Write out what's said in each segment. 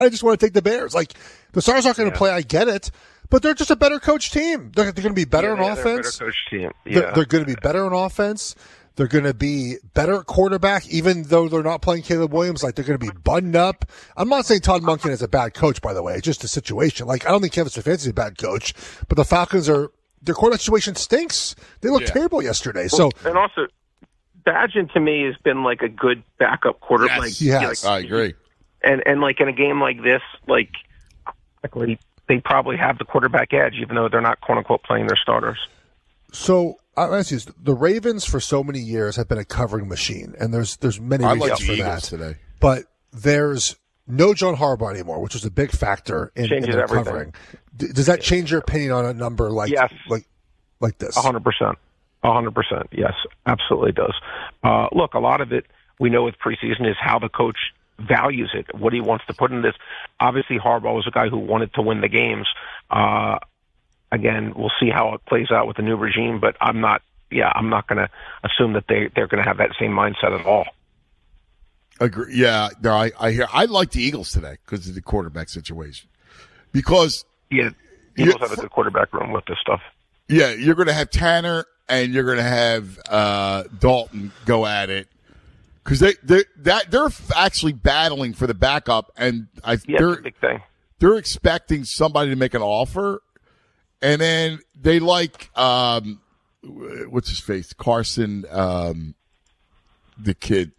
I just want to take the Bears. Like, the Stars aren't going to play. I get it. But they're just a better coach team. They're going to be better on offense. They're a better coach team. They're going to be better on offense. They're going to be better at quarterback, even though they're not playing Caleb Williams. Like, they're going to be buttoned up. I'm not saying Todd Monken is a bad coach, by the way. It's just a situation. Like, I don't think Kevin Stefanski is a bad coach, but the Falcons their quarterback situation stinks. They looked terrible yesterday. And also, Badgett to me has been like a good backup quarterback. Yes, I agree. And like in a game like this, like they probably have the quarterback edge, even though they're not quote unquote playing their starters. So I'll ask you, the Ravens for so many years have been a covering machine, and there's many reasons for that. Today. But there's no John Harbaugh anymore, which was a big factor in their covering. Does that change your opinion on a number like this? 100%. 100%. Yes, absolutely does. Look, a lot of it we know with preseason is how the coach values it, what he wants to put in this. Obviously, Harbaugh was a guy who wanted to win the games. Again, we'll see how it plays out with the new regime, but I'm not going to assume that they're going to have that same mindset at all. Agree. Yeah, no, I hear. I like the Eagles today because of the quarterback situation. Because Eagles have a good quarterback room with this stuff. Yeah, you're going to have Tanner and you're going to have Dalton go at it because they're actually battling for the backup, and they're big thing. They're expecting somebody to make an offer, and then they like what's his face, Carson, the kid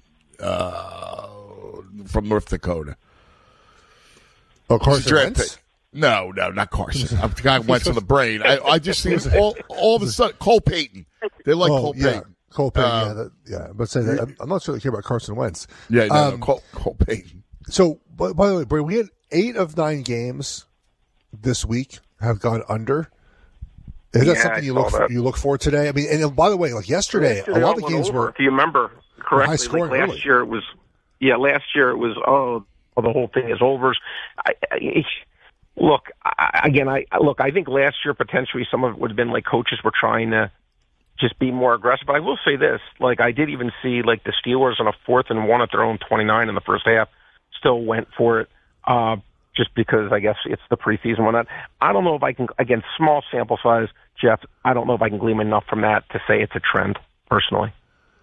from North Dakota. Oh, Carson Wentz? No, not Carson. The guy went to the brain. I just see all of a sudden Cole Payton. They like Cole Payton. Cole Payton, But say that I'm not sure they care about Carson Wentz. Yeah, no, Cole Payton. So, by the way, Brady, we had 8 of 9 games this week have gone under. Is that something you look for today? I mean, and by the way, like yesterday a lot of the games were. If you remember correctly, high scoring last year it was. Yeah, last year it was. The whole thing is overs. Look, I think last year potentially some of it would have been like coaches were trying to just be more aggressive. But I will say this, like I did even see like the Steelers on a 4th and 1 at their own 29 in the first half still went for it just because I guess it's the preseason one. I don't know if I can, again, small sample size, Jeff, I don't know if I can glean enough from that to say it's a trend personally.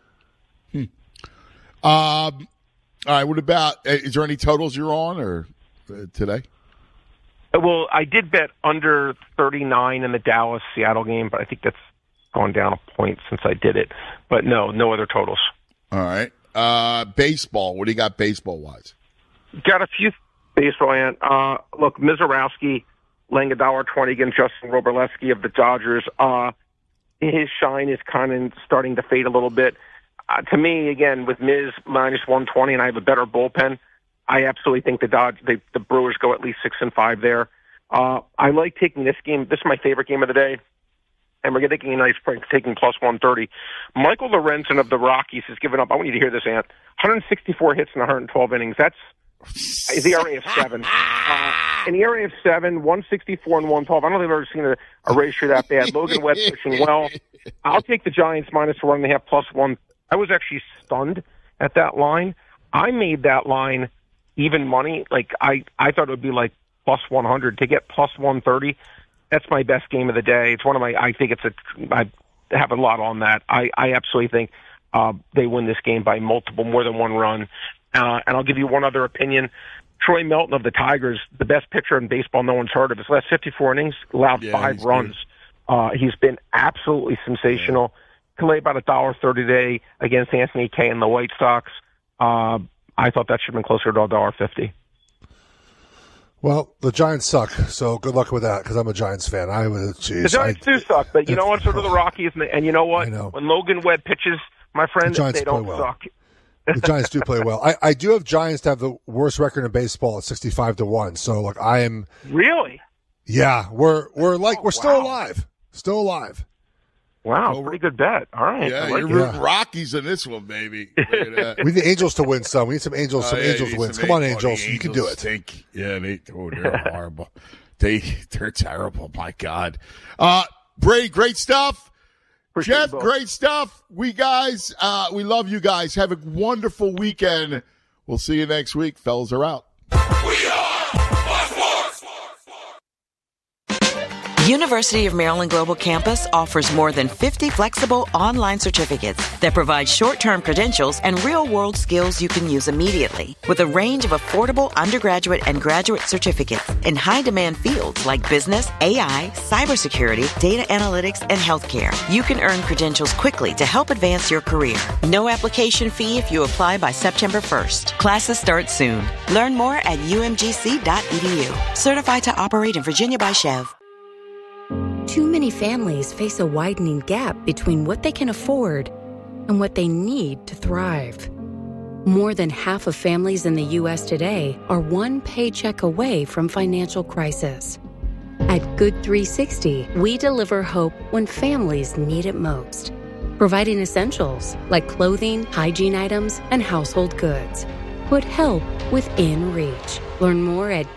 All right, what about, is there any totals you're on or today? Well, I did bet under 39 in the Dallas-Seattle game, but I think that's gone down a point since I did it. But no other totals. All right. Baseball. What do you got baseball-wise? Got a few baseball. Look, Mizorowski laying $1.20 against Justin Robleski of the Dodgers. His shine is kind of starting to fade a little bit. To me, again, with Miz minus 120 and I have a better bullpen, I absolutely think the Brewers go at least 6-5 there. I like taking this game. This is my favorite game of the day, and we're taking a nice break, taking plus 130. Michael Lorenzen of the Rockies has given up. I want you to hear this, Ant. 164 hits in 112 innings. That's the ERA of 7. An ERA of 7, 164 and 112. I don't think I've ever seen a ratio that bad. Logan Webb pitching well. I'll take the Giants minus 1.5 plus 1. I was actually stunned at that line. I made that line even money. Like I thought it would be like plus 100 to get plus 130. That's my best game of the day. It's one of my. I think I have a lot on that. I absolutely think they win this game by more than one run. And I'll give you one other opinion. Troy Melton of the Tigers, the best pitcher in baseball no one's heard of. His last 54 innings, allowed 5 runs. He's been absolutely sensational. Can lay about $1.30 today against Anthony Kay and the White Sox. I thought that should have been closer to $1.50. Well, the Giants suck, so good luck with that because I'm a Giants fan. The Giants do suck, but you know what? So do the Rockies, and you know what? When Logan Webb pitches, my friend, they don't suck. The Giants do play well. I do have Giants to have the worst record in baseball at 65-1. So like I am really. Yeah, we're still alive, Wow, pretty good bet. All right. Yeah, you're rooting Rockies in this one, baby. We need the Angels to win some. We need some Angels wins. Come on, Angels. You can do it. They're horrible. They're terrible. My God. Brady, great stuff. Jeff, great stuff. We love you guys. Have a wonderful weekend. We'll see you next week. Fellas are out. We are University of Maryland Global Campus offers more than 50 flexible online certificates that provide short-term credentials and real-world skills you can use immediately, with a range of affordable undergraduate and graduate certificates in high-demand fields like business, AI, cybersecurity, data analytics, and healthcare. You can earn credentials quickly to help advance your career. No application fee if you apply by September 1st. Classes start soon. Learn more at umgc.edu. Certified to operate in Virginia by Chev. Too many families face a widening gap between what they can afford and what they need to thrive. More than half of families in the U.S. today are one paycheck away from financial crisis. At Good 360, we deliver hope when families need it most, providing essentials like clothing, hygiene items, and household goods. Put help within reach. Learn more at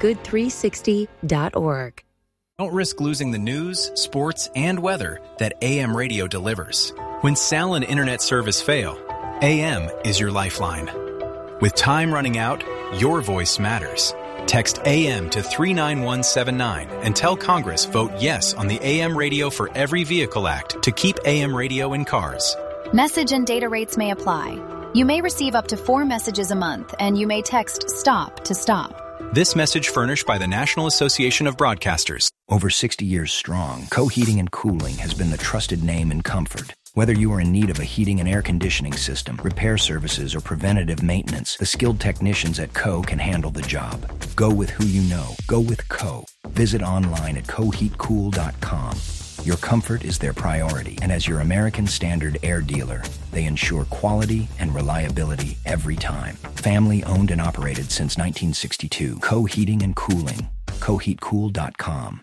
good360.org. Don't risk losing the news, sports, and weather that AM radio delivers. When cell and internet service fail, AM is your lifeline. With time running out, your voice matters. Text AM to 39179 and tell Congress vote yes on the AM Radio for Every Vehicle Act to keep AM radio in cars. Message and data rates may apply. You may receive up to 4 messages a month, and you may text STOP to stop. This message furnished by the National Association of Broadcasters. Over 60 years strong, Co Heating and Cooling has been the trusted name in comfort. Whether you are in need of a heating and air conditioning system, repair services, or preventative maintenance, the skilled technicians at Co can handle the job. Go with who you know. Go with Co. Visit online at coheatcool.com. Your comfort is their priority, and as your American Standard air dealer, they ensure quality and reliability every time. Family owned and operated since 1962. Co Heating and Cooling. coheatcool.com.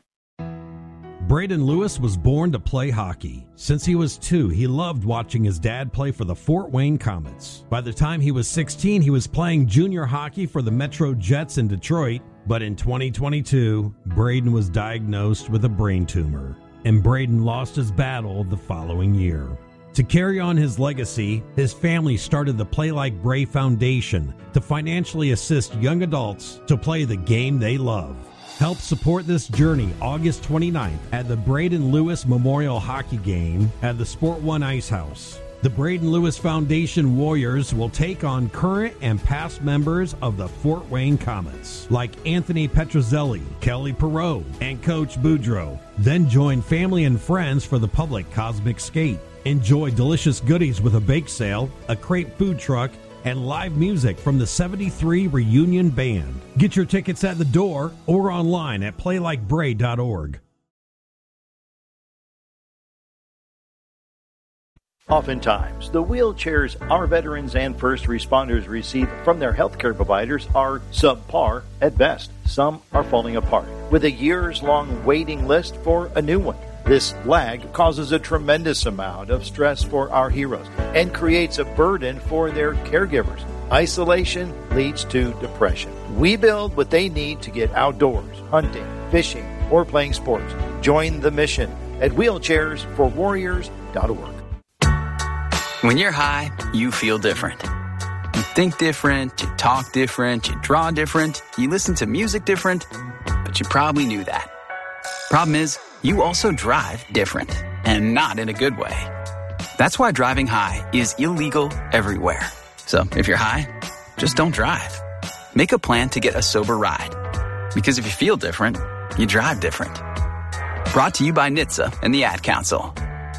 Braden Lewis was born to play hockey. Since he was 2, he loved watching his dad play for the Fort Wayne Comets. By the time he was 16, he was playing junior hockey for the Metro Jets in Detroit. But in 2022, Braden was diagnosed with a brain tumor, and Braden lost his battle the following year. To carry on his legacy, his family started the Play Like Bray Foundation to financially assist young adults to play the game they love. Help support this journey August 29th at the Braden Lewis Memorial Hockey Game at the Sport One Ice House. The Braden Lewis Foundation Warriors will take on current and past members of the Fort Wayne Comets, like Anthony Petrozelli, Kelly Perot, and Coach Boudreau. Then join family and friends for the public Cosmic Skate. Enjoy delicious goodies with a bake sale, a crepe food truck, and live music from the 73 Reunion Band. Get your tickets at the door or online at playlikebray.org. Oftentimes, the wheelchairs our veterans and first responders receive from their healthcare providers are subpar at best. Some are falling apart, with a years-long waiting list for a new one. This lag causes a tremendous amount of stress for our heroes and creates a burden for their caregivers. Isolation leads to depression. We build what they need to get outdoors, hunting, fishing, or playing sports. Join the mission at wheelchairsforwarriors.org. When you're high, you feel different. You think different, you talk different, you draw different, you listen to music different, but you probably knew that. Problem is, you also drive different, and not in a good way. That's why driving high is illegal everywhere. So if you're high, just don't drive. Make a plan to get a sober ride. Because if you feel different, you drive different. Brought to you by NHTSA and the Ad Council.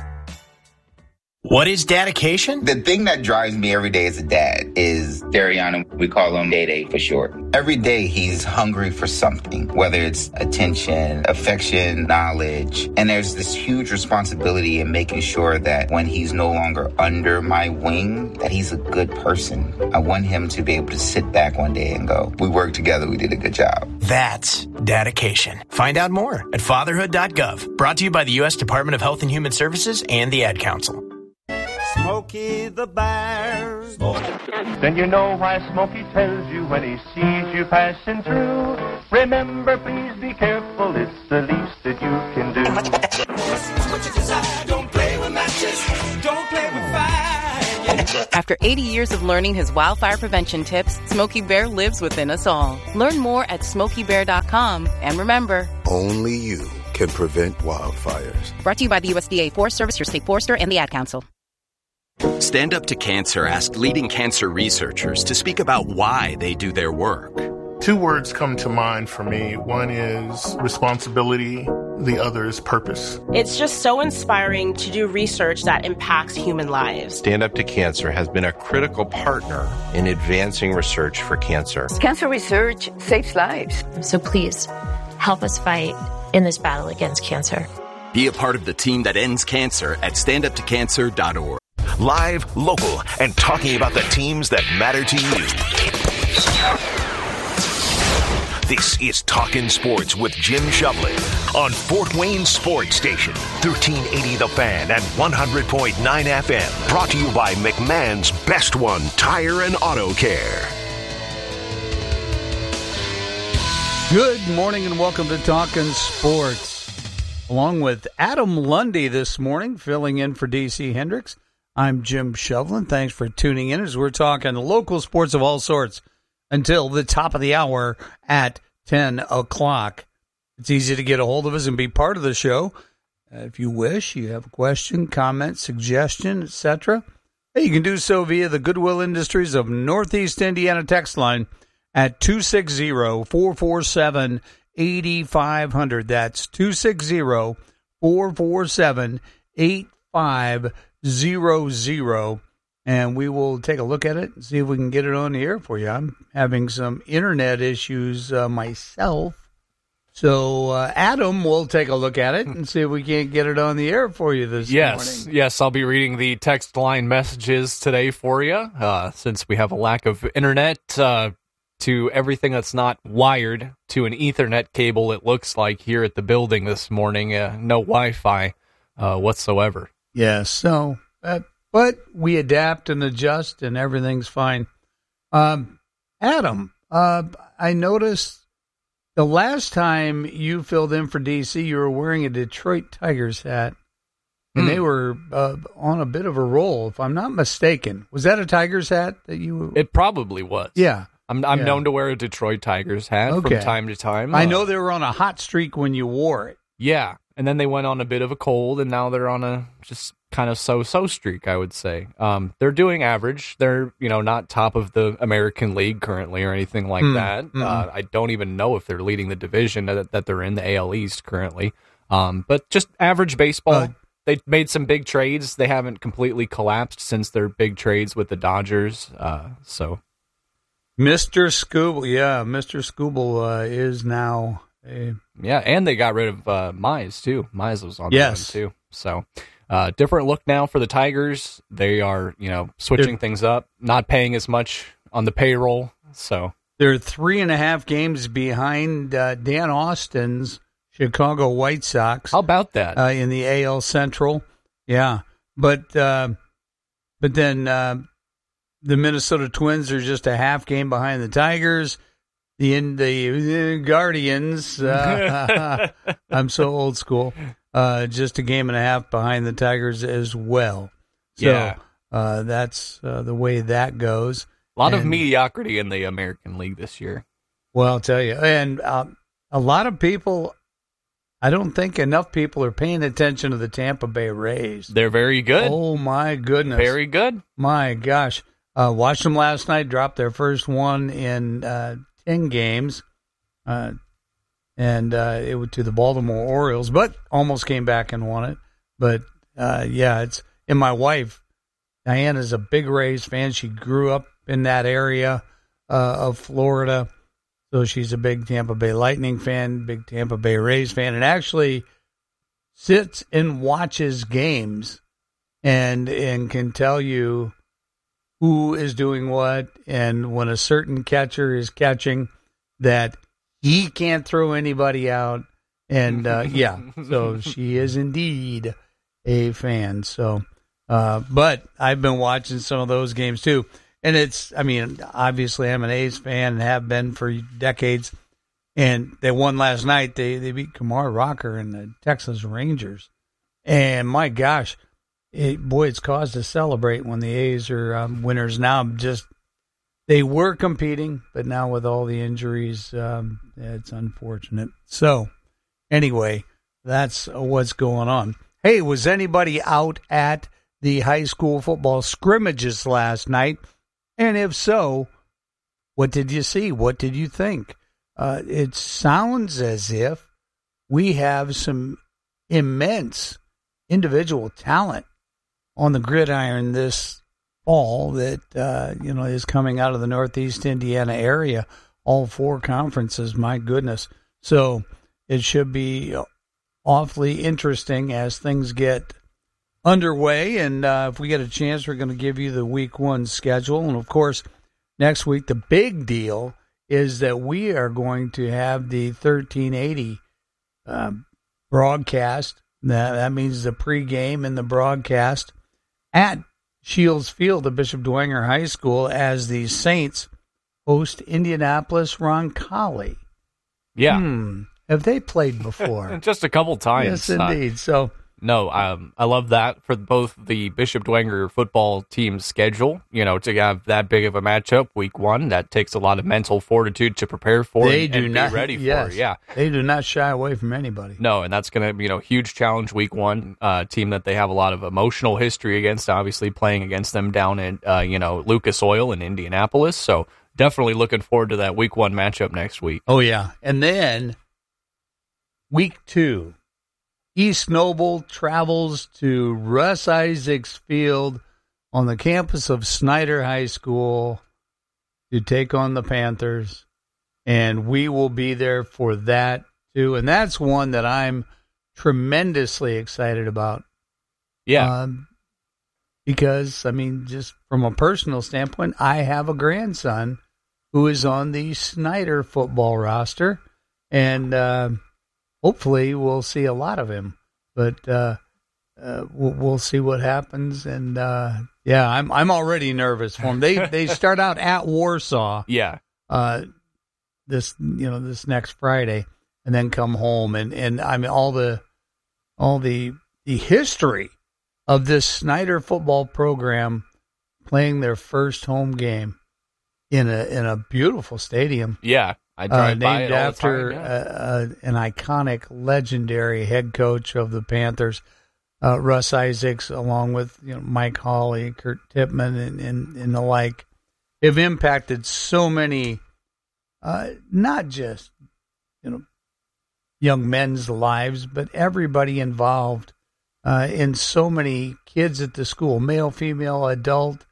What is dedication? The thing that drives me every day as a dad is Dariana. We call him Day-Day for short. Every day he's hungry for something, whether it's attention, affection, knowledge. And there's this huge responsibility in making sure that when he's no longer under my wing, that he's a good person. I want him to be able to sit back one day and go, we worked together, we did a good job. That's dedication. Find out more at fatherhood.gov. Brought to you by the U.S. Department of Health and Human Services and the Ad Council. Smokey the Bear. Then you know why Smokey tells you when he sees you passing through. Remember, please be careful, it's the least that you can do. What you desire, don't play with matches, don't play with fire. After 80 years of learning his wildfire prevention tips, Smokey Bear lives within us all. Learn more at SmokeyBear.com, and remember, only you can prevent wildfires. Brought to you by the USDA Forest Service, your state forester, and the Ad Council. Stand Up to Cancer asked leading cancer researchers to speak about why they do their work. 2 words come to mind for me. One is responsibility. The other is purpose. It's just so inspiring to do research that impacts human lives. Stand Up to Cancer has been a critical partner in advancing research for cancer. Cancer research saves lives. So please, help us fight in this battle against cancer. Be a part of the team that ends cancer at standuptocancer.org. Live, local, and talking about the teams that matter to you. This is Talkin' Sports with Jim Shovlin on Fort Wayne Sports Station, 1380 The Fan and 100.9 FM. Brought to you by McMahon's Best One Tire and Auto Care. Good morning and welcome to Talkin' Sports. Along with Adam Lundy this morning, filling in for DC Hendricks, I'm Jim Shovlin. Thanks for tuning in as we're talking local sports of all sorts until the top of the hour at 10 o'clock. It's easy to get a hold of us and be part of the show. If you wish, you have a question, comment, suggestion, etc., you can do so via the Goodwill Industries of Northeast Indiana text line at 260-447-8500. That's 260-447-8500. And we will take a look at it and see if we can get it on the air for you. I'm having some internet issues myself. So Adam will take a look at it and see if we can't get it on the air for you this morning. Yes, I'll be reading the text line messages today for you since we have a lack of internet to everything that's not wired to an Ethernet cable, it looks like, here at the building this morning. No Wi-Fi whatsoever. Yes, so... but we adapt and adjust, and everything's fine. Adam, I noticed the last time you filled in for DC, you were wearing a Detroit Tigers hat, and they were on a bit of a roll, if I'm not mistaken. Was that a Tigers hat that you... It probably was. Yeah. I'm known to wear a Detroit Tigers hat from time to time. I know they were on a hot streak when you wore it. Yeah, and then they went on a bit of a cold, and now they're on a just kind of so-so streak, I would say. They're doing average. They're, not top of the American League currently or anything like that. I don't even know if they're leading the division that they're in, the AL East currently. But just average baseball. They made some big trades. They haven't completely collapsed since their big trades with the Dodgers. So, Mr. Skubal is now and they got rid of Mize too. Mize was on that one too. So, different look now for the Tigers. They are, switching things up, not paying as much on the payroll. So they're 3.5 games behind Dan Austin's Chicago White Sox. How about that? In the AL Central. Yeah. But then the Minnesota Twins are just a half game behind the Tigers. The Guardians, I'm so old school, just a game and a half behind the Tigers as well. So that's the way that goes. A lot of mediocrity in the American League this year. Well, I'll tell you. And a lot of people, I don't think enough people are paying attention to the Tampa Bay Rays. They're very good. Oh, my goodness. Very good. My gosh. Watched them last night, dropped their first one in 10 games, and it was to the Baltimore Orioles, but almost came back and won it. But, it's, and my wife, Diana's a big Rays fan. She grew up in that area of Florida. So she's a big Tampa Bay Lightning fan, big Tampa Bay Rays fan, and actually sits and watches games and can tell you who is doing what, and when a certain catcher is catching, that he can't throw anybody out. And, so she is indeed a fan. So, but I've been watching some of those games too. And obviously I'm an A's fan and have been for decades. And they won last night. They beat Kumar Rocker and the Texas Rangers. And my gosh, it's cause to celebrate when the A's are winners. Now they were competing, but now with all the injuries, it's unfortunate. So anyway, that's what's going on. Hey, was anybody out at the high school football scrimmages last night? And if so, what did you see? What did you think? It sounds as if we have some immense individual talent on the gridiron this fall that is coming out of the Northeast Indiana area. All 4 conferences, my goodness. So it should be awfully interesting as things get underway. And if we get a chance, we're going to give you the week 1 schedule. And, of course, next week, the big deal is that we are going to have the 1380 broadcast. That means the pregame and the broadcast at Shields Field at Bishop Dwenger High School as the Saints host Indianapolis Roncalli. Yeah. Have they played before? Just a couple times. Yes, indeed. I love that for both the Bishop Dwenger football team's schedule. To have that big of a matchup week 1, that takes a lot of mental fortitude to prepare for and be ready for. Yeah, they do not shy away from anybody. No, and that's going to be a huge challenge week 1. Team that they have a lot of emotional history against. Obviously, playing against them down in Lucas Oil in Indianapolis. So definitely looking forward to that week 1 matchup next week. Oh yeah, and then week 2. East Noble travels to Russ Isaacs Field on the campus of Snyder High School to take on the Panthers, and we will be there for that too. And that's one that I'm tremendously excited about. Yeah. Because, just from a personal standpoint, I have a grandson who is on the Snyder football roster, and hopefully we'll see a lot of him, but we'll see what happens. And I'm already nervous for him. They start out at Warsaw. Yeah. This next Friday, and then come home, and all the history of this Snyder football program playing their first home game in a beautiful stadium. Yeah. I drive by named it all after the time, an iconic, legendary head coach of the Panthers, Russ Isaacs, along with Mike Hawley, Kurt Tippmann, and the like, have impacted so many, not just young men's lives, but everybody involved in so many kids at the school, male, female, adult.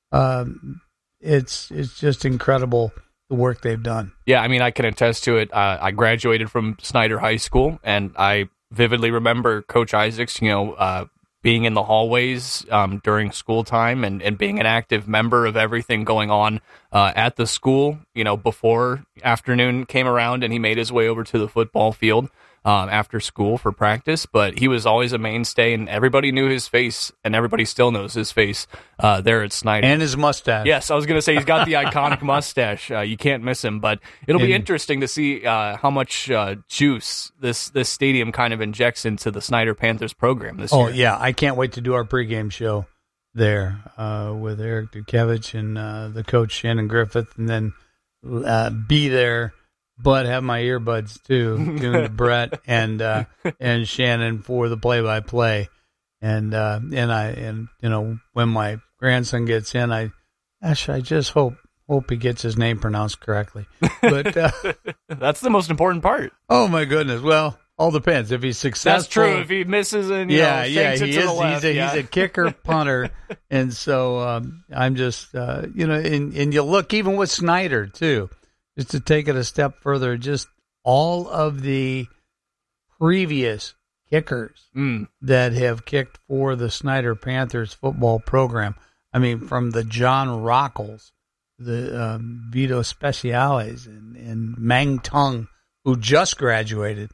It's just incredible, the work they've done. Yeah, I can attest to it. I graduated from Snyder High School, and I vividly remember Coach Isaacs, being in the hallways during school time and being an active member of everything going on at the school, before afternoon came around and he made his way over to the football field after school for practice. But he was always a mainstay, and everybody knew his face, and everybody still knows his face there at Snyder. And his mustache. Yes, I was going to say he's got the iconic mustache. You can't miss him. But it'll be interesting to see how much juice this stadium kind of injects into the Snyder Panthers program this year. Oh, yeah. I can't wait to do our pregame show there with Eric Dukevich and the coach Shannon Griffith, and then be there, but have my earbuds too, doing to Brett and Shannon for the play-by-play, and when my grandson gets in, I just hope he gets his name pronounced correctly. But that's the most important part. Oh my goodness! Well, all depends if he's successful. That's true. If he misses and he is. He's a kicker, punter, and so I'm just and you look even with Snyder too. Just to take it a step further, just all of the previous kickers that have kicked for the Snyder Panthers football program. From the John Rockles, the Vito Speciales, and Mang Tung, who just graduated,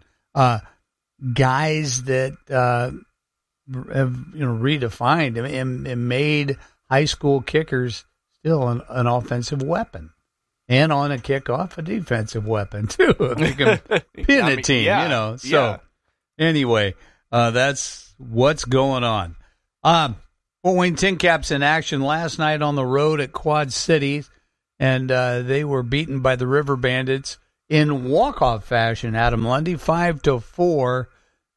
guys that have redefined and made high school kickers still an offensive weapon. And on a kickoff, a defensive weapon, too. If you can pin a team, So, anyway, that's what's going on. Fort Wayne Tin Caps in action last night on the road at Quad Cities, and they were beaten by the River Bandits in walk-off fashion. Adam Lundy, 5-4.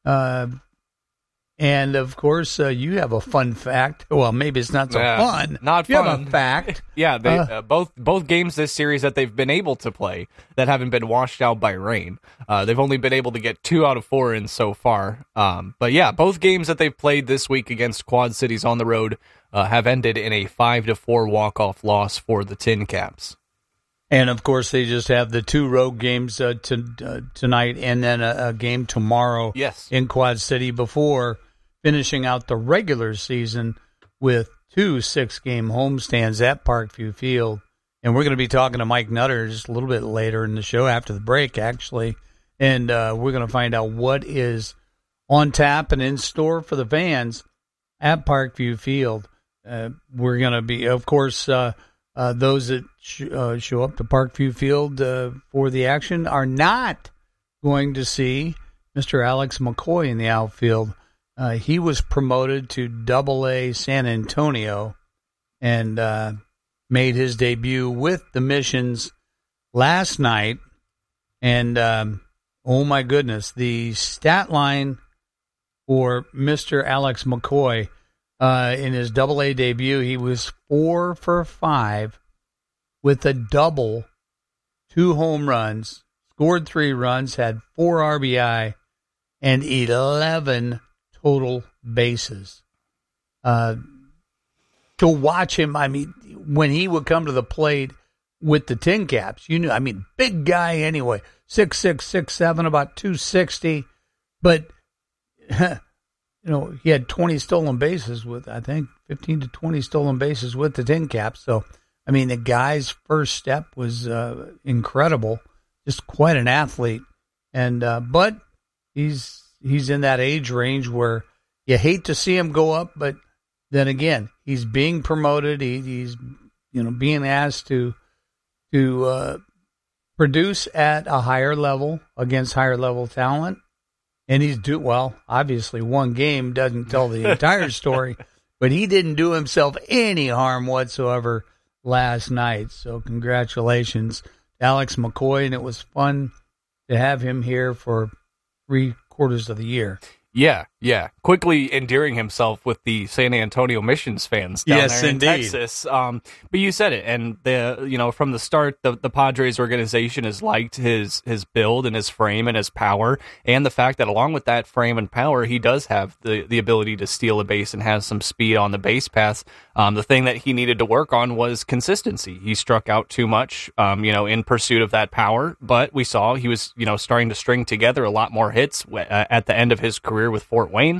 And, of course, you have a fun fact. Well, maybe it's not so fun. Not you fun. You have a fact. Yeah, they, both games this series that they've been able to play that haven't been washed out by rain. They've only been able to get 2 out of 4 in so far. But, yeah, both games that they've played this week against Quad Cities on the road have ended in a 5-4 walk-off loss for the Tin Caps. And, of course, they just have the 2 road games tonight and then a game tomorrow in Quad City before finishing out the regular season with 2 6-game homestands at Parkview Field. And we're going to be talking to Mike Nutter just a little bit later in the show, after the break, actually. And we're going to find out what is on tap and in store for the fans at Parkview Field. We're going to be, of course, those that show up to Parkview Field for the action are not going to see Mr. Alex McCoy in the outfield. He was promoted to Double-A San Antonio and made his debut with the Missions last night. And, oh, my goodness, the stat line for Mr. Alex McCoy in his Double-A debut, he was 4 for 5 with a double, 2 home runs, scored 3 runs, had 4 RBI, and 11 total bases. To watch him, I mean, when he would come to the plate with the Tin Caps, you knew, I mean, big guy anyway, 6'6", 6'7", about 260, but, you know, he had 20 stolen bases with, I think, 15 to 20 stolen bases with the Tin Caps. So, I mean, the guy's first step was incredible, just quite an athlete. And but he's in that age range where you hate to see him go up, but then again, he's being promoted. He's being asked to produce at a higher level against higher level talent, and he's obviously one game doesn't tell the entire story, but he didn't do himself any harm whatsoever last night. So congratulations, Alex McCoy, and it was fun to have him here for 3/4 of the year. Yeah. Quickly endearing himself with the San Antonio Missions fans down there in Texas. But you said it, and from the start, the Padres organization has liked his build and his frame and his power, and the fact that along with that frame and power, he does have the ability to steal a base and has some speed on the base paths. The thing that he needed to work on was consistency. He struck out too much, in pursuit of that power, but we saw he was, starting to string together a lot more hits at the end of his career with Fort Wayne.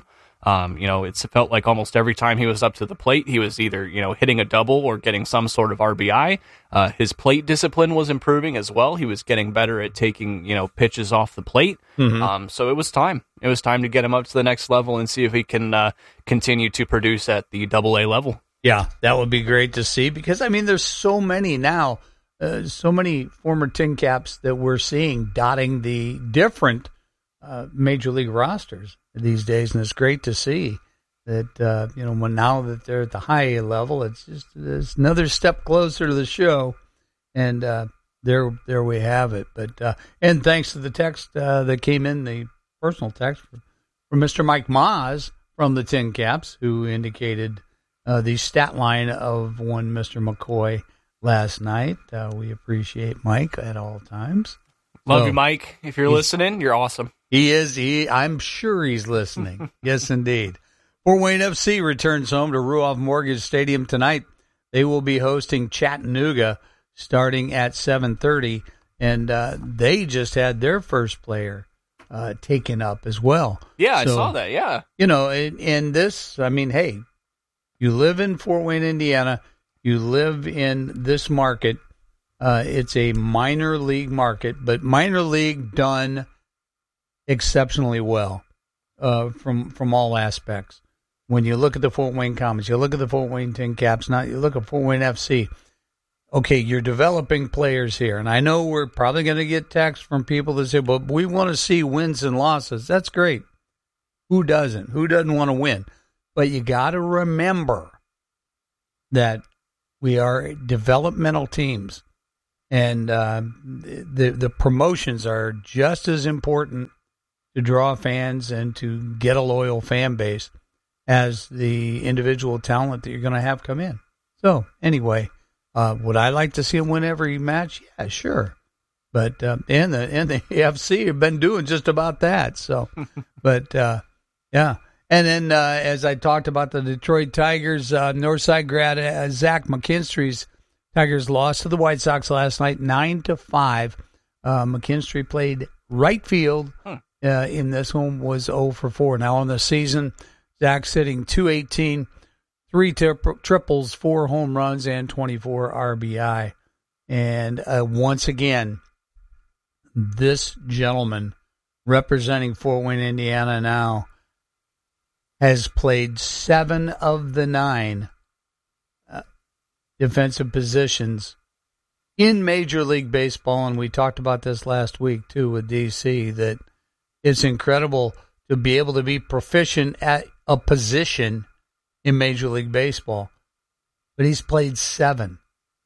It felt like almost every time he was up to the plate, he was either, hitting a double or getting some sort of RBI. His plate discipline was improving as well. He was getting better at taking, pitches off the plate. Mm-hmm. So it was time. It was time to get him up to the next level and see if he can continue to produce at the Double-A level. Yeah, that would be great to see because, there's so many now, so many former Tin Caps that we're seeing dotting the different major league rosters these days, and it's great to see that now that they're at the high A level, it's another step closer to the show, and there we have it. But and thanks to the text that came in, the personal text from Mr. Mike Maas from the Tin Caps, who indicated the stat line of one Mr. McCoy last night. We appreciate Mike at all times. Love you, Mike. If you're listening, you're awesome. He is. I'm sure he's listening. Yes, indeed. Fort Wayne FC returns home to Ruoff Mortgage Stadium tonight. They will be hosting Chattanooga starting at 7:30, and they just had their first player taken up as well. Yeah, so, I saw that, yeah. In this, hey, you live in Fort Wayne, Indiana. You live in this market. It's a minor league market, but minor league done exceptionally well from all aspects. When you look at the Fort Wayne Comets, you look at the Fort Wayne Tin Caps, now you look at Fort Wayne FC. Okay, you're developing players here, and I know we're probably going to get texts from people that say, "But we want to see wins and losses." That's great. Who doesn't? Who doesn't want to win? But you got to remember that we are developmental teams, and the promotions are just as important to draw fans and to get a loyal fan base as the individual talent that you're going to have come in. So, anyway, would I like to see him win every match? Yeah, sure. But and the AFC have been doing just about that. So, but yeah. And then as I talked about the Detroit Tigers, Northside grad Zach McKinstry's Tigers lost to the White Sox last night, 9-5. McKinstry played right field in this one, was 0-4. Now on the season, Zach's hitting .218, 3 triples, 4 home runs, and 24 RBI. And once again, this gentleman representing Fort Wayne, Indiana now has played 7 of the 9 defensive positions in Major League Baseball. And we talked about this last week, too, with DC, that it's incredible to be able to be proficient at a position in Major League Baseball. But he's played 7.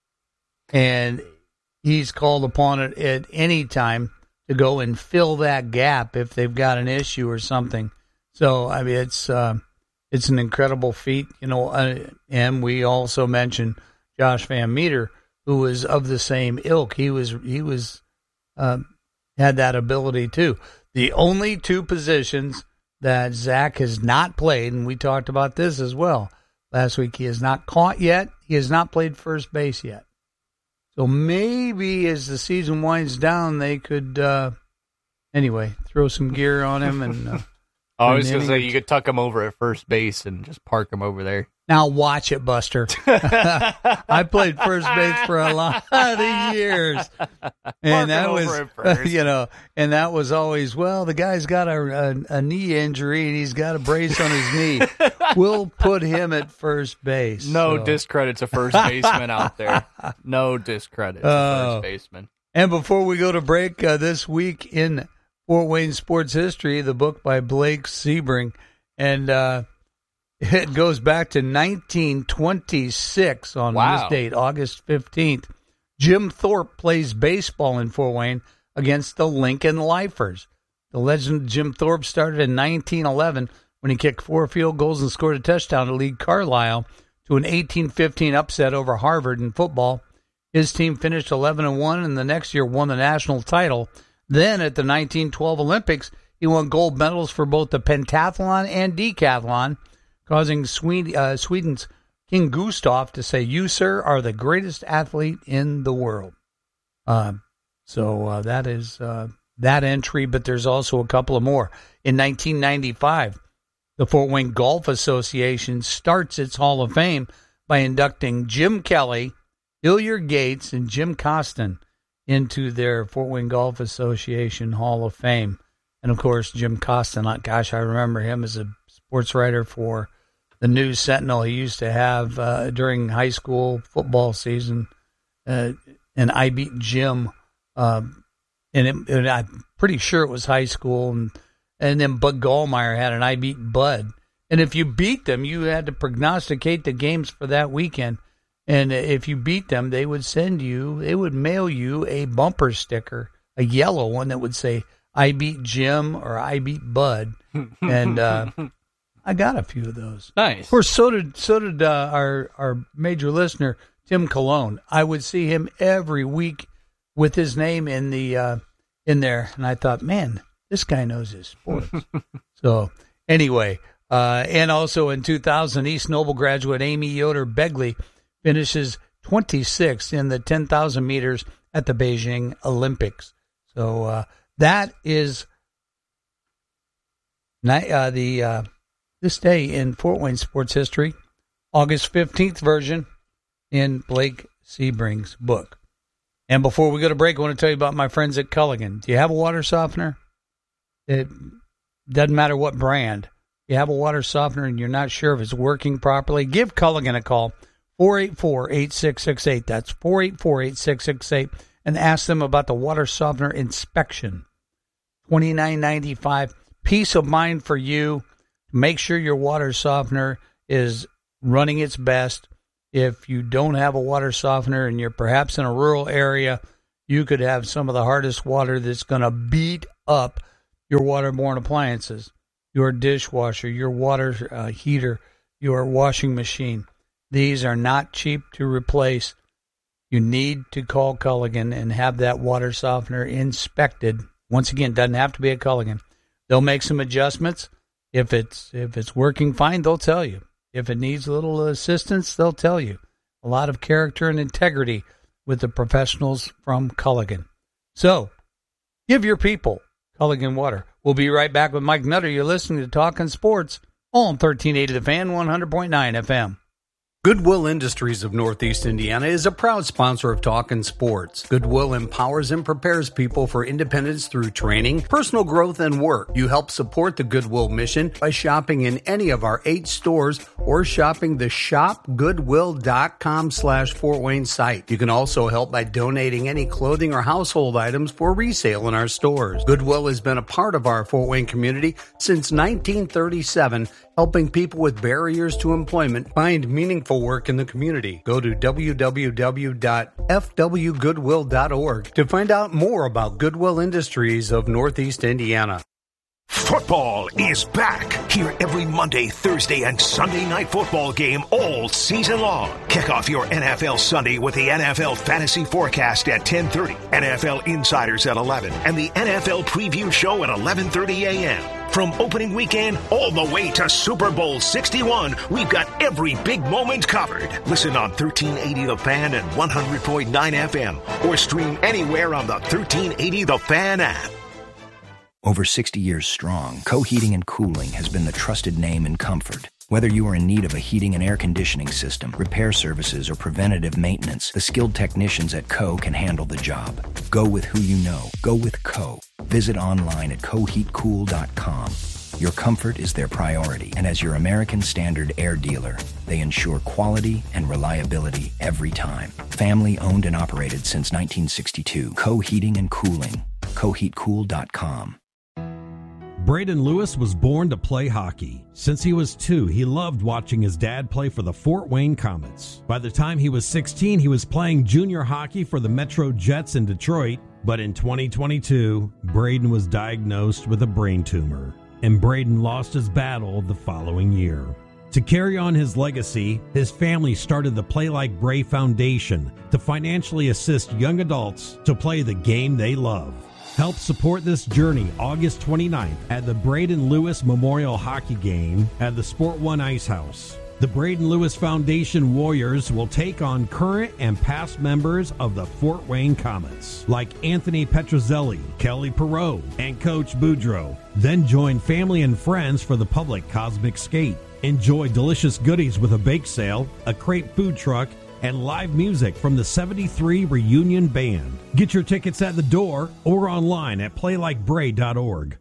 And he's called upon it at any time to go and fill that gap if they've got an issue or something. So, I mean, it's an incredible feat, and we also mentioned Josh Van Meter, who was of the same ilk. He was had that ability too. The only 2 positions that Zach has not played, and we talked about this as well last week, he has not caught yet. He has not played first base yet. So maybe as the season winds down, they could, throw some gear on him. And I was going to say, you could tuck him over at first base and just park him over there. Now watch it, Buster. I played first base for a lot of years. And that was, and that was always, well, the guy's got a knee injury and he's got a brace on his knee. We'll put him at first base. No discredit to first baseman out there. No discredit to first baseman. And before we go to break, this week in Fort Wayne sports history, the book by Blake Sebring, and it goes back to 1926 on this date, August 15th. Jim Thorpe plays baseball in Fort Wayne against the Lincoln Lifers. The legend Jim Thorpe started in 1911 when he kicked 4 field goals and scored a touchdown to lead Carlisle to an 18-15 upset over Harvard in football. His team finished 11-1 and the next year won the national title. Then at the 1912 Olympics, he won gold medals for both the pentathlon and decathlon, causing Sweden's King Gustav to say, "You, sir, are the greatest athlete in the world." So that is that entry, but there's also a couple of more. In 1995, the Fort Wayne Golf Association starts its Hall of Fame by inducting Jim Kelly, Hilliard Gates, and Jim Costin into their Fort Wayne Golf Association Hall of Fame. And, of course, Jim Costin, I remember him as a sports writer for the News Sentinel. He used to have, during high school football season, and I beat Jim, and I'm pretty sure it was high school, and then Bud Gallmeyer had an I beat Bud. And if you beat them, you had to prognosticate the games for that weekend. And if you beat them, they would mail you a bumper sticker, a yellow one that would say, "I beat Jim" or "I beat Bud." And I got a few of those. Nice. Of course, so did our major listener, Tim Colon. I would see him every week with his name in there. And I thought, man, this guy knows his sports. So anyway, and also in 2000, East Noble graduate Amy Yoder Begley finishes 26th in the 10,000 meters at the Beijing Olympics. So that is this day in Fort Wayne sports history, August 15th version in Blake Sebring's book. And before we go to break, I want to tell you about my friends at Culligan. Do you have a water softener? It doesn't matter what brand. You have a water softener and you're not sure if it's working properly, give Culligan a call. 484-8668. That's 484-8668. And ask them about the water softener inspection. $29.95. Peace of mind for you. Make sure your water softener is running its best. If you don't have a water softener and you're perhaps in a rural area, you could have some of the hardest water that's going to beat up your waterborne appliances, your dishwasher, your water heater, your washing machine. These are not cheap to replace. You need to call Culligan and have that water softener inspected. Once again, doesn't have to be a Culligan. They'll make some adjustments. If it's working fine, they'll tell you. If it needs a little assistance, they'll tell you. A lot of character and integrity with the professionals from Culligan. So, give your people Culligan water. We'll be right back with Mike Nutter. You're listening to Talkin' Sports on 1380 The Fan, 100.9 FM. Goodwill Industries of Northeast Indiana is a proud sponsor of Talkin' Sports. Goodwill empowers and prepares people for independence through training, personal growth, and work. You help support the Goodwill mission by shopping in any of our 8 stores or shopping the shopgoodwill.com/Fort Wayne site. You can also help by donating any clothing or household items for resale in our stores. Goodwill has been a part of our Fort Wayne community since 1937, helping people with barriers to employment find meaningful work in the community. Go to www.fwgoodwill.org to find out more about Goodwill Industries of Northeast Indiana. Football is back. Hear every Monday, Thursday, and Sunday night football game all season long. Kick off your NFL Sunday with the NFL Fantasy Forecast at 10:30, NFL Insiders at 11, and the NFL Preview Show at 11:30 a.m. From opening weekend all the way to Super Bowl 61, we've got every big moment covered. Listen on 1380 The Fan and 100.9 FM, or stream anywhere on the 1380 The Fan app. Over 60 years strong, Co Heating and Cooling has been the trusted name in comfort. Whether you are in need of a heating and air conditioning system, repair services, or preventative maintenance, the skilled technicians at Co can handle the job. Go with who you know. Go with Co. Visit online at coheatcool.com. Your comfort is their priority, and as your American Standard air dealer, they ensure quality and reliability every time. Family owned and operated since 1962. Co Heating and Cooling. coheatcool.com. Braden Lewis was born to play hockey. Since he was 2, he loved watching his dad play for the Fort Wayne Comets. By the time he was 16, he was playing junior hockey for the Metro Jets in Detroit. But in 2022, Braden was diagnosed with a brain tumor, and Braden lost his battle the following year. To carry on his legacy, his family started the Play Like Bray Foundation to financially assist young adults to play the game they love. Help support this journey August 29th at the Braden Lewis Memorial Hockey Game at the Sport One Ice House. The Braden Lewis Foundation Warriors will take on current and past members of the Fort Wayne Comets, like Anthony Petrozelli, Kelly Perot, and Coach Boudreau. Then join family and friends for the public Cosmic Skate. Enjoy delicious goodies with a bake sale, a crepe food truck, and live music from the 73 Reunion Band. Get your tickets at the door or online at playlikebray.org.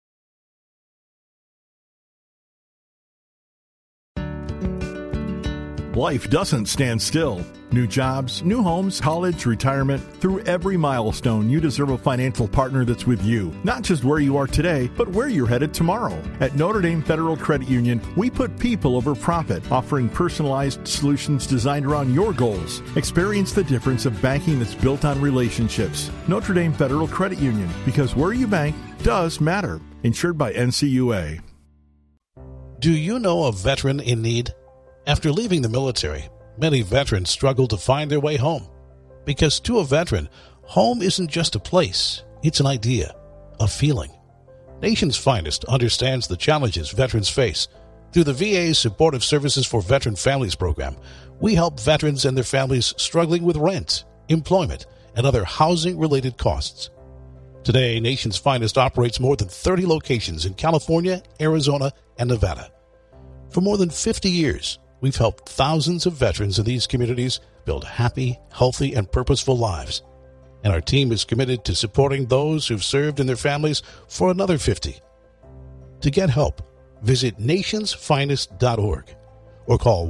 Life doesn't stand still. New jobs, new homes, college, retirement. Through every milestone, you deserve a financial partner that's with you. Not just where you are today, but where you're headed tomorrow. At Notre Dame Federal Credit Union, we put people over profit, offering personalized solutions designed around your goals. Experience the difference of banking that's built on relationships. Notre Dame Federal Credit Union, because where you bank does matter. Insured by NCUA. Do you know a veteran in need? After leaving the military, many veterans struggle to find their way home. Because to a veteran, home isn't just a place, it's an idea, a feeling. Nation's Finest understands the challenges veterans face. Through the VA's Supportive Services for Veteran Families program, we help veterans and their families struggling with rent, employment, and other housing-related costs. Today, Nation's Finest operates more than 30 locations in California, Arizona, and Nevada. For more than 50 years, we've helped thousands of veterans in these communities build happy, healthy, and purposeful lives. And our team is committed to supporting those who've served in their families for another 50. To get help, visit nationsfinest.org or call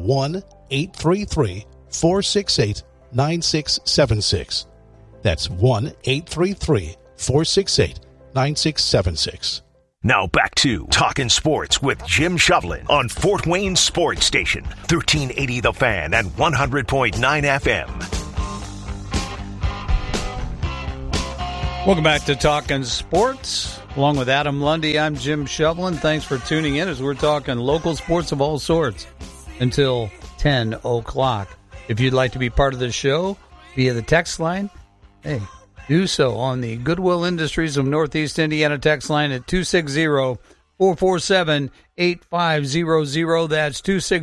1-833-468-9676. That's 1-833-468-9676. Now back to Talkin' Sports with Jim Shovlin on Fort Wayne Sports Station, 1380 The Fan and 100.9 FM. Welcome back to Talkin' Sports. Along with Adam Lundy, I'm Jim Shovlin. Thanks for tuning in as we're talking local sports of all sorts until 10 o'clock. If you'd like to be part of the show via the text line, hey, do so on the Goodwill Industries of Northeast Indiana text line at 260-447-8500. That's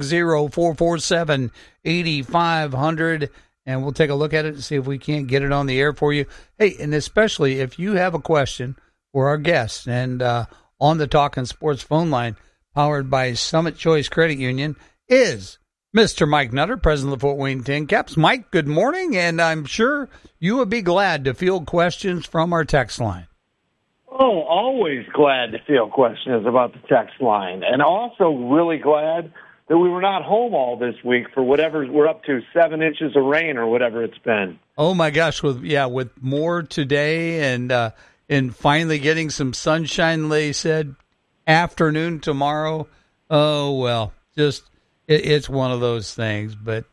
260-447-8500. And we'll take a look at it and see if we can't get it on the air for you. Hey, and especially if you have a question for our guests, and on the Talkin' Sports phone line, powered by Summit Choice Credit Union, is Mr. Mike Nutter, president of the Fort Wayne Tin Caps. Mike, good morning, and I'm sure you would be glad to field questions from our text line. Oh, always glad to field questions about the text line, and also really glad that we were not home all this week for whatever we're up to, 7 inches of rain or whatever it's been. Oh my gosh, with more today and finally getting some sunshine, they said afternoon tomorrow. Oh well, just it's one of those things. But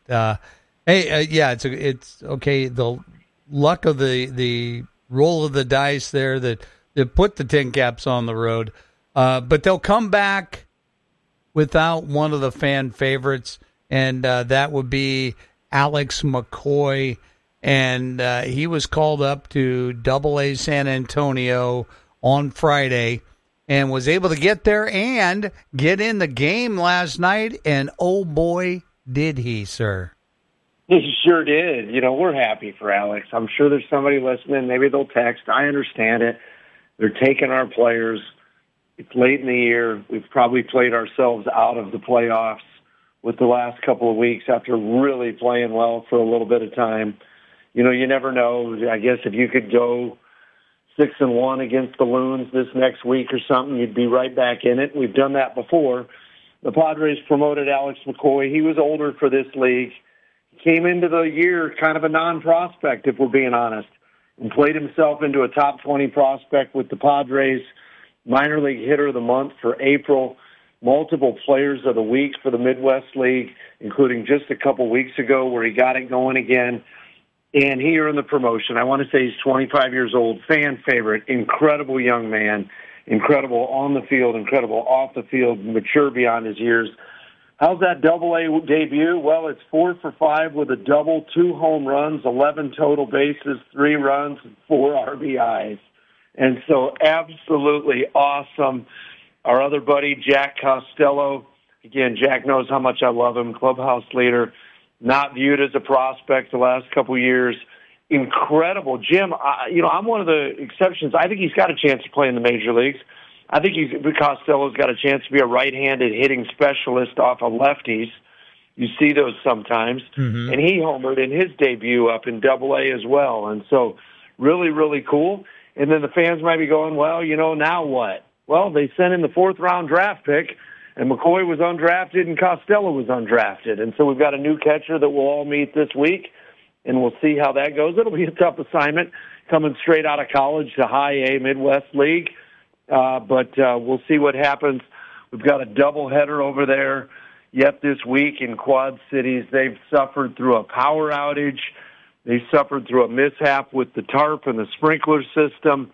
it's okay. The luck of the roll of the dice there that put the Tin Caps on the road, but they'll come back without one of the fan favorites, and that would be Alex McCoy. And he was called up to Double-A San Antonio on Friday and was able to get there and get in the game last night. And, oh, boy, did he, sir. He sure did. You know, we're happy for Alex. I'm sure there's somebody listening. Maybe they'll text. I understand it. They're taking our players. It's late in the year. We've probably played ourselves out of the playoffs with the last couple of weeks after really playing well for a little bit of time. You know, you never know. I guess if you could go 6-1 against the Loons this next week or something, you'd be right back in it. We've done that before. The Padres promoted Alex McCoy. He was older for this league. He came into the year kind of a non-prospect, if we're being honest, and played himself into a top 20 prospect with the Padres, minor league hitter of the month for April, multiple players of the week for the Midwest League, including just a couple weeks ago where he got it going again. And he earned the promotion. I want to say he's 25 years old, fan favorite, incredible young man, incredible on the field, incredible off the field, mature beyond his years. How's that Double-A debut? Well, it's 4 for 5 with a double, 2 home runs, 11 total bases, 3 runs, and 4 RBIs. And so absolutely awesome. Our other buddy, Jack Costello, again, Jack knows how much I love him, clubhouse leader, not viewed as a prospect the last couple of years. Incredible. Jim, I'm one of the exceptions. I think he's got a chance to play in the major leagues. I think Costello's got a chance to be a right-handed hitting specialist off of lefties. You see those sometimes. Mm-hmm. And he homered in his debut up in Double-A as well. And so really, really cool. And then the fans might be going, well, now what? Well, they sent in the 4th-round draft pick, and McCoy was undrafted and Costello was undrafted. And so we've got a new catcher that we'll all meet this week, and we'll see how that goes. It'll be a tough assignment coming straight out of college to High A Midwest League, but we'll see what happens. We've got a doubleheader over there yet this week in Quad Cities. They've suffered through a power outage. They suffered through a mishap with the tarp and the sprinkler system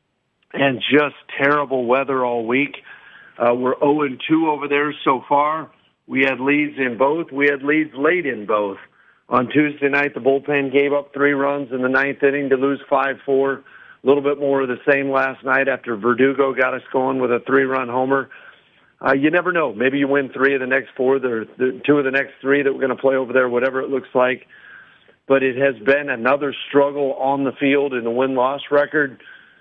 and just terrible weather all week. We're 0-2 over there so far. We had leads in both. We had leads late in both. On Tuesday night, the bullpen gave up 3 runs in the 9th inning to lose 5-4. A little bit more of the same last night after Verdugo got us going with a 3-run homer. You never know. Maybe you win 3 of the next 4, the 2 of the next 3 that we're going to play over there, whatever it looks like. But it has been another struggle on the field in the win-loss record.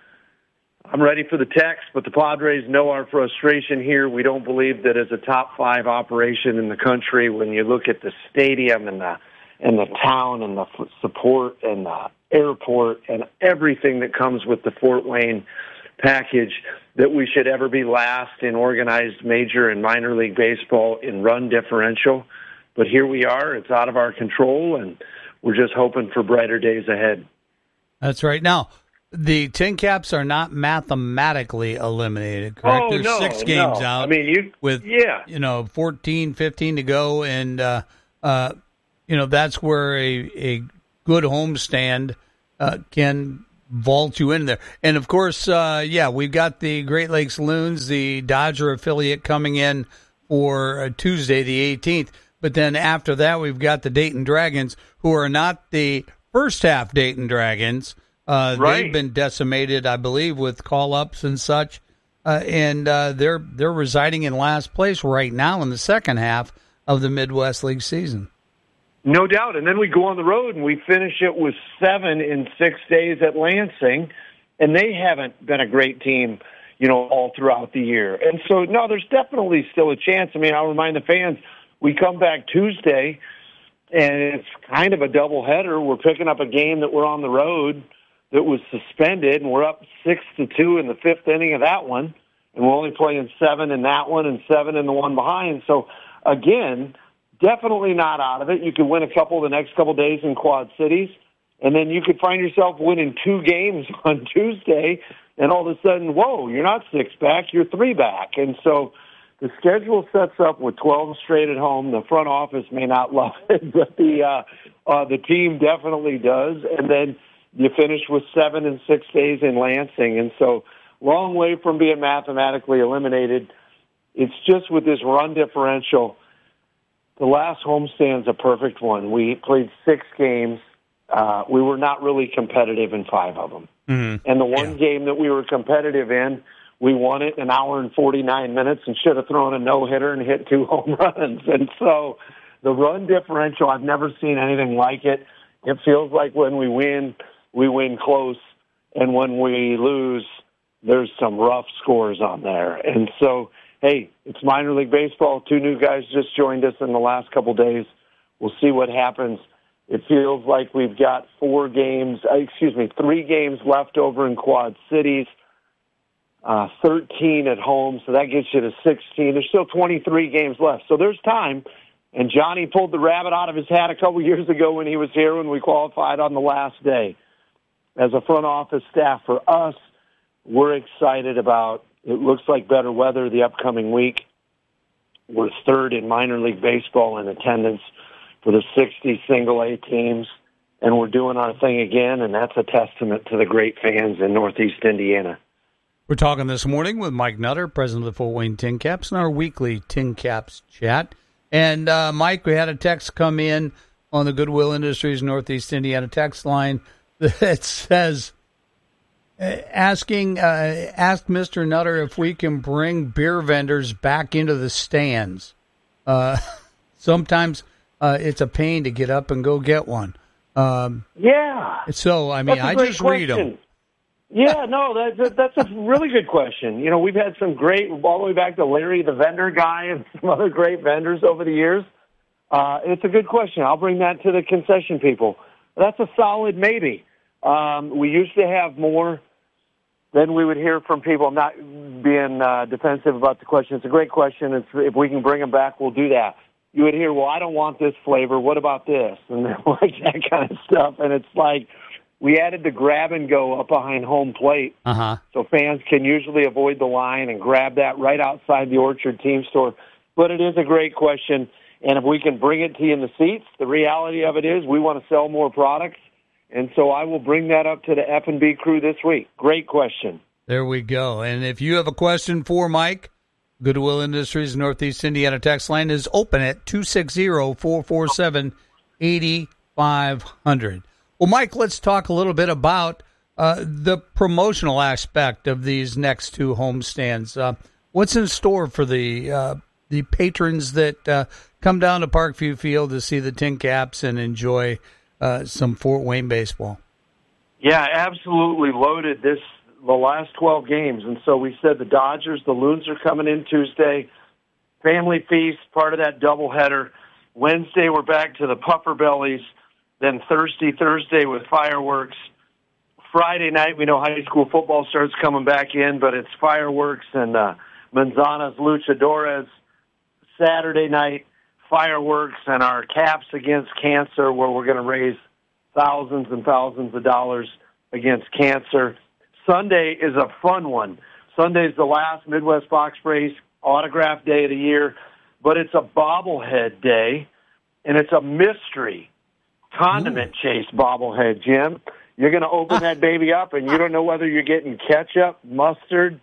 I'm ready for the text, but the Padres know our frustration here. We don't believe that as a top 5 operation in the country, when you look at the stadium and the town and the support and the airport and everything that comes with the Fort Wayne package, that we should ever be last in organized major and minor league baseball in run differential. But here we are. It's out of our control, and we're just hoping for brighter days ahead. That's right. Now, the Tin Caps are not mathematically eliminated, correct? Oh, There's 6 games out. I mean, with 14, 15 to go, and that's where a good homestand can vault you in there. And, of course, we've got the Great Lakes Loons, the Dodger affiliate, coming in for Tuesday, the 18th. But then after that, we've got the Dayton Dragons, who are not the first half Dayton Dragons. Right. They've been decimated, I believe, with call-ups and such. And they're residing in last place right now in the second half of the Midwest League season. No doubt. And then we go on the road and we finish it with 7 in 6 days at Lansing, and they haven't been a great team, all throughout the year. And so, no, there's definitely still a chance. I mean, I'll remind the fans, we come back Tuesday, and it's kind of a doubleheader. We're picking up a game that we're on the road that was suspended, and we're up 6-2 in the 5th inning of that one, and we're only playing 7 in that one and 7 in the one behind. So, again, definitely not out of it. You could win a couple the next couple days in Quad Cities, and then you could find yourself winning 2 games on Tuesday, and all of a sudden, whoa, you're not 6 back, you're 3 back. And so the schedule sets up with 12 straight at home. The front office may not love it, but the team definitely does. And then you finish with 7 in 6 days in Lansing. And so long way from being mathematically eliminated. It's just with this run differential, the last homestand's a perfect one. We played 6 games. We were not really competitive in 5 of them. Mm-hmm. And the one game that we were competitive in, we won it in an hour and 49 minutes and should have thrown a no-hitter and hit 2 home runs. And so the run differential, I've never seen anything like it. It feels like when we win close, and when we lose, there's some rough scores on there. And so, hey, it's minor league baseball. 2 new guys just joined us in the last couple days. We'll see what happens. It feels like we've got 3 games left over in Quad Cities, 13 at home, so that gets you to 16. There's still 23 games left, so there's time. And Johnny pulled the rabbit out of his hat a couple years ago when he was here when we qualified on the last day. As a front office staff for us, we're excited about, it looks like better weather the upcoming week. We're 3rd in minor league baseball in attendance for the 60 single-A teams, and we're doing our thing again, and that's a testament to the great fans in Northeast Indiana. We're talking this morning with Mike Nutter, president of the Fort Wayne Tin Caps, in our weekly Tin Caps chat. And, Mike, we had a text come in on the Goodwill Industries Northeast Indiana text line that says, ask Mr. Nutter if we can bring beer vendors back into the stands. Sometimes it's a pain to get up and go get one. Yeah. So, I mean, I just read them. Yeah, no, that's a really good question. We've had some great, all the way back to Larry, the vendor guy, and some other great vendors over the years. It's a good question. I'll bring that to the concession people. That's a solid maybe. We used to have more than we would hear from people. I'm not being defensive about the question. It's a great question. If we can bring them back, we'll do that. You would hear, well, I don't want this flavor. What about this? And like that kind of stuff. And it's like, we added the grab and go up behind home plate, so fans can usually avoid the line and grab that right outside the Orchard Team Store. But it is a great question, and if we can bring it to you in the seats, the reality of it is we want to sell more products, and so I will bring that up to the F&B crew this week. Great question. There we go. And if you have a question for Mike, Goodwill Industries Northeast Indiana text line is open at 260-447-8500. Well, Mike, let's talk a little bit about the promotional aspect of these next 2 homestands. What's in store for the patrons that come down to Parkview Field to see the Tin Caps and enjoy some Fort Wayne baseball? Yeah, absolutely loaded the last 12 games. And so we said the Dodgers, the Loons are coming in Tuesday. Family feast, part of that doubleheader. Wednesday, we're back to the Puffer Bellies. Then Thursday with fireworks. Friday night, we know high school football starts coming back in, but it's fireworks and Manzana's Luchadores. Saturday night, fireworks and our Caps Against Cancer, where we're going to raise thousands and thousands of dollars against cancer. Sunday is a fun one. Sunday's the last Midwest Box Brace autograph day of the year, but it's a bobblehead day, and it's a mystery condiment chase bobblehead, Jim. You're going to open that baby up, and you don't know whether you're getting ketchup, mustard,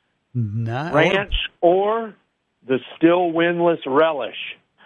ranch, or the still winless relish.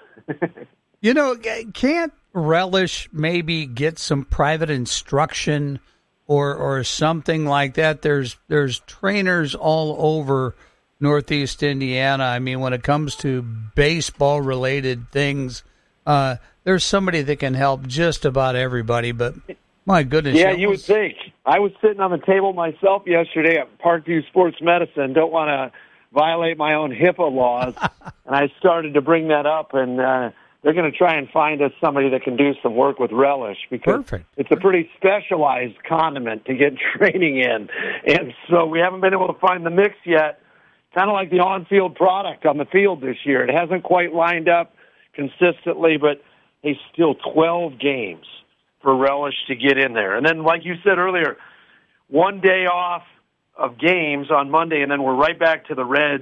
You know, can't relish maybe get some private instruction or something like that? There's trainers all over Northeast Indiana. I mean, when it comes to baseball-related things, there's somebody that can help just about everybody, but my goodness. Yeah, you would think. I was sitting on the table myself yesterday at Parkview Sports Medicine. Don't want to violate my own HIPAA laws. And I started to bring that up, and they're going to try and find us somebody that can do some work with relish, because it's a pretty specialized condiment to get training in. And so we haven't been able to find the mix yet, kind of like the on-field product on the field this year. It hasn't quite lined up consistently, but hey, still 12 games for relish to get in there. And then, like you said earlier, one day off of games on Monday, and then we're right back to the Reds,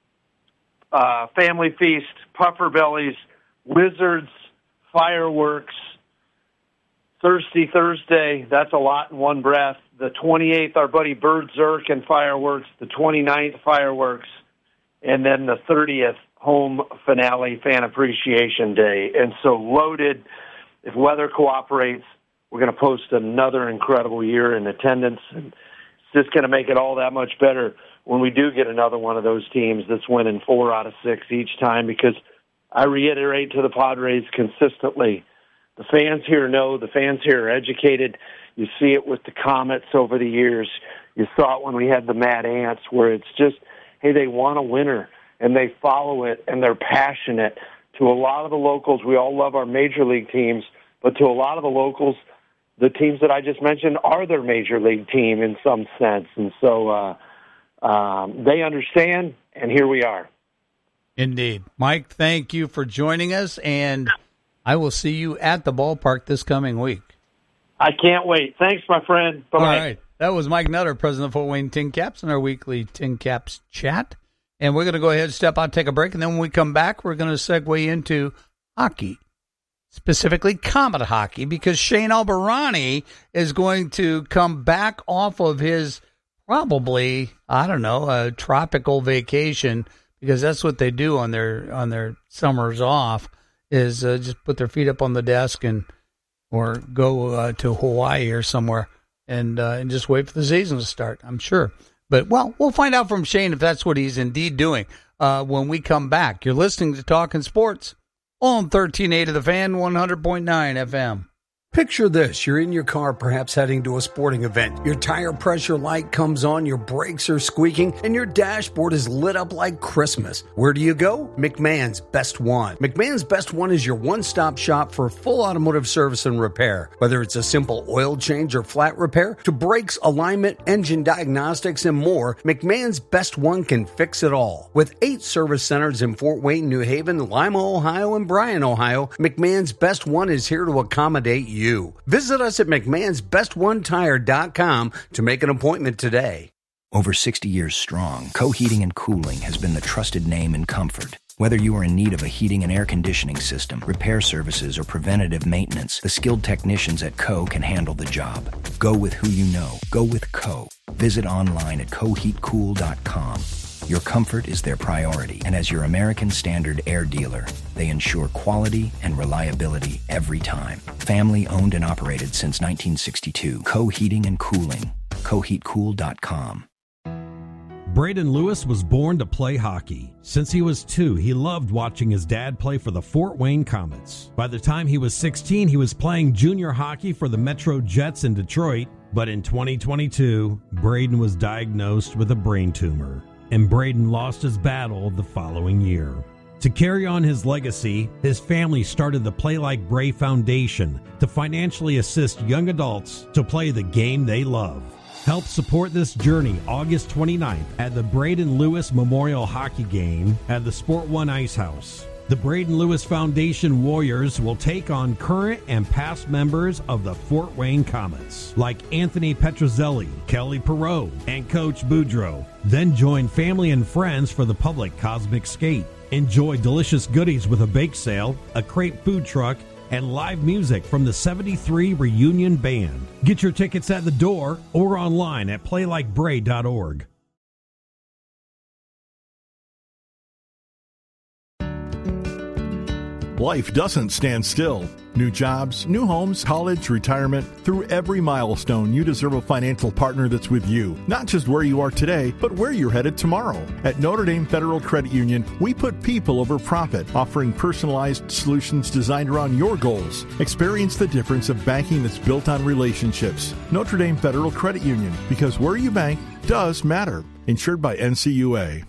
Family Feast, Puffer Bellies, Wizards, fireworks, Thirsty Thursday. That's a lot in one breath. The 28th, our buddy Bird Zirk and fireworks. The 29th, fireworks. And then the 30th, home finale, Fan Appreciation Day. And so loaded. If weather cooperates, we're going to post another incredible year in attendance. And it's just going to make it all that much better when we do get another one of those teams that's winning 4 out of 6 each time, because I reiterate to the Padres consistently, the fans here know, the fans here are educated. You see it with the Comets over the years. You saw it when we had the Mad Ants, where it's just, hey, they want a winner, and they follow it, and they're passionate. To a lot of the locals, we all love our major league teams, but to a lot of the locals, the teams that I just mentioned are their major league team in some sense. And so they understand, and here we are. Indeed. Mike, thank you for joining us, and I will see you at the ballpark this coming week. I can't wait. Thanks, my friend. Bye-bye. All right. That was Mike Nutter, president of Fort Wayne Tin Caps, in our weekly Tin Caps chat. And we're going to go ahead and step out, take a break, and then when we come back, we're going to segue into hockey, specifically Comet hockey, because Shane Albahrani is going to come back off of his probably, a tropical vacation, because that's what they do on their summers off, is just put their feet up on the desk or go to Hawaii or somewhere and just wait for the season to start, I'm sure. But, well, we'll find out from Shane if that's what he's indeed doing when we come back. You're listening to Talking Sports on 1380 of the Fan, 100.9 FM. Picture this. You're in your car, perhaps heading to a sporting event. Your tire pressure light comes on, your brakes are squeaking, and your dashboard is lit up like Christmas. Where do you go? McMahon's Best One. McMahon's Best One is your one-stop shop for full automotive service and repair. Whether it's a simple oil change or flat repair, to brakes, alignment, engine diagnostics, and more, McMahon's Best One can fix it all. With 8 service centers in Fort Wayne, New Haven, Lima, Ohio, and Bryan, Ohio, McMahon's Best One is here to accommodate you. Visit us at McMahon'sBestOneTire.com to make an appointment today. Over 60 years strong, Coheating and Cooling has been the trusted name in comfort. Whether you are in need of a heating and air conditioning system, repair services, or preventative maintenance, the skilled technicians at Co can handle the job. Go with who you know. Go with Co. Visit online at CoheatCool.com. Your comfort is their priority, and as your American Standard Air dealer, they ensure quality and reliability every time. Family owned and operated since 1962. Coheating and Cooling. CoheatCool.com. Braden Lewis was born to play hockey. Since he was 2, he loved watching his dad play for the Fort Wayne Comets. By the time he was 16, he was playing junior hockey for the Metro Jets in Detroit. But in 2022, Braden was diagnosed with a brain tumor, and Braden lost his battle the following year. To carry on his legacy, his family started the Play Like Brave Foundation to financially assist young adults to play the game they love. Help support this journey August 29th at the Braden Lewis Memorial Hockey Game at the Sport One Ice House. The Braden Lewis Foundation Warriors will take on current and past members of the Fort Wayne Comets, like Anthony Petrozelli, Kelly Perot, and Coach Boudreau. Then join family and friends for the public Cosmic Skate. Enjoy delicious goodies with a bake sale, a crepe food truck, and live music from the 73 Reunion Band. Get your tickets at the door or online at playlikebray.org. Life doesn't stand still. New jobs, new homes, college, retirement. Through every milestone, you deserve a financial partner that's with you. Not just where you are today, but where you're headed tomorrow. At Notre Dame Federal Credit Union, we put people over profit, offering personalized solutions designed around your goals. Experience the difference of banking that's built on relationships. Notre Dame Federal Credit Union, because where you bank does matter. Insured by NCUA.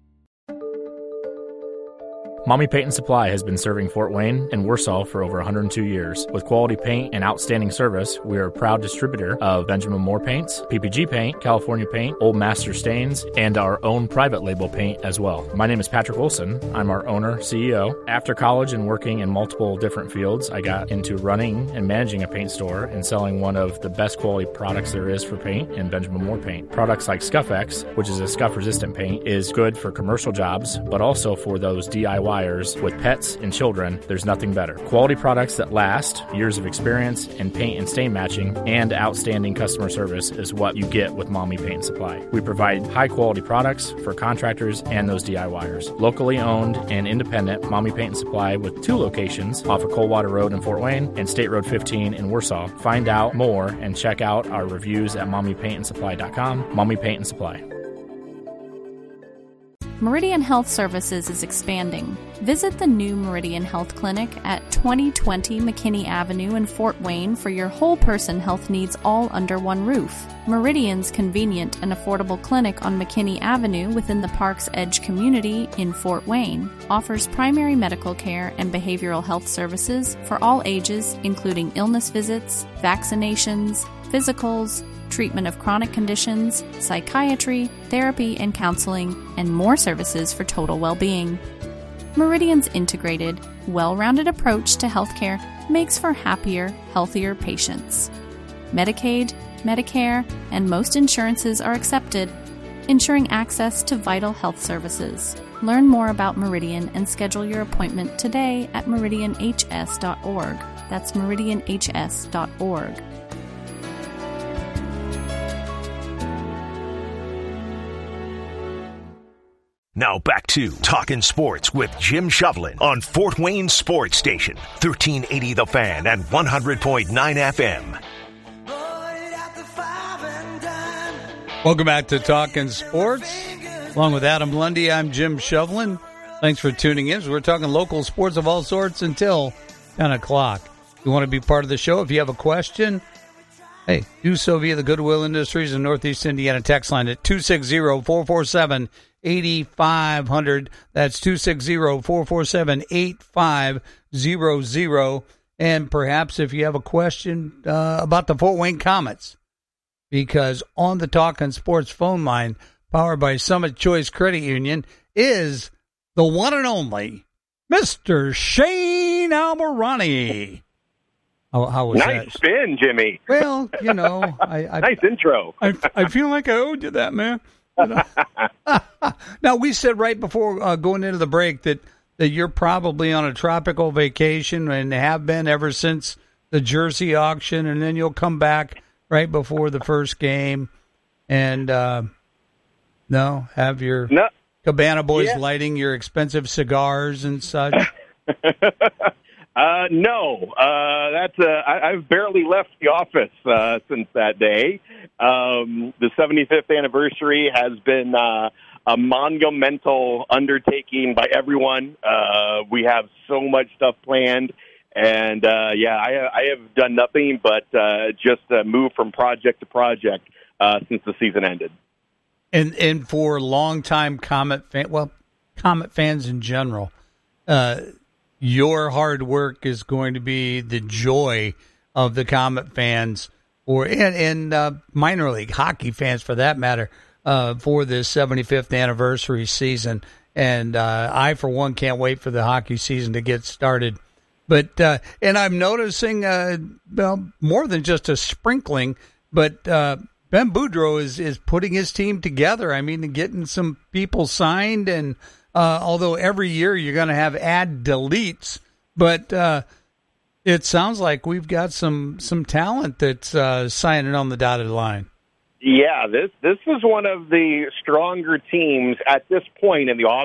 Mommy Paint and Supply has been serving Fort Wayne and Warsaw for over 102 years. With quality paint and outstanding service, we are a proud distributor of Benjamin Moore paints, PPG paint, California paint, Old Master stains, and our own private label paint as well. My name is Patrick Wilson. I'm our owner, CEO. After college and working in multiple different fields, I got into running and managing a paint store and selling one of the best quality products there is for paint in Benjamin Moore paint. Products like Scuff-X, which is a scuff-resistant paint, is good for commercial jobs, but also for those DIY with pets and children. There's nothing better. Quality products that last, years of experience in paint and stain matching, and outstanding customer service is what you get with Mommy Paint and Supply. We provide high quality products for contractors and those DIYers. Locally owned and independent Mommy Paint and Supply with 2 locations off of Coldwater Road in Fort Wayne and State Road 15 in Warsaw. Find out more and check out our reviews at mommypaintandsupply.com. Mommy Paint and Supply. Meridian Health Services is expanding. Visit the new Meridian Health Clinic at 2020 McKinney Avenue in Fort Wayne for your whole person health needs all under one roof. Meridian's convenient and affordable clinic on McKinney Avenue within the Park's Edge community in Fort Wayne offers primary medical care and behavioral health services for all ages, including illness visits, vaccinations, physicals, treatment of chronic conditions, psychiatry, therapy and counseling, and more services for total well-being. Meridian's integrated, well-rounded approach to healthcare makes for happier, healthier patients. Medicaid, Medicare, and most insurances are accepted, ensuring access to vital health services. Learn more about Meridian and schedule your appointment today at meridianhs.org. That's meridianhs.org. Now back to Talkin' Sports with Jim Shovlin on Fort Wayne Sports Station, 1380 The Fan and 100.9 FM. Welcome back to Talkin' Sports. Along with Adam Lundy, I'm Jim Shovlin. Thanks for tuning in. So we're talking local sports of all sorts until 10 o'clock. If you want to be part of the show, if you have a question, hey, do so via the Goodwill Industries in Northeast Indiana text line at 260-447-8500. That's 260-447-8500. And perhaps if you have a question about the Fort Wayne Comets, because on the Talkin' Sports phone line, powered by Summit Choice Credit Union, is the one and only Mr. Shane Albahrani. How was nice that? Spin, Jimmy. Well, you know, I nice intro. I feel like I owed you that, man. Now, we said right before going into the break that you're probably on a tropical vacation and have been ever since the Jersey auction, and then you'll come back right before the first game and have your Cabana Boys lighting your expensive cigars and such. No, I've barely left the office since that day. The 75th anniversary has been a monumental undertaking by everyone. We have so much stuff planned, and I have done nothing but just move from project to project since the season ended. And for longtime Comet fans in general, your hard work is going to be the joy of the Comet fans, and minor league hockey fans for that matter, for this 75th anniversary season. And I, for one, can't wait for the hockey season to get started. But and I'm noticing more than just a sprinkling, but Ben Boudreau is putting his team together. I mean, getting some people signed, and although every year you're going to have add deletes, but It sounds like we've got some talent that's signing on the dotted line. Yeah, this is one of the stronger teams at this point in the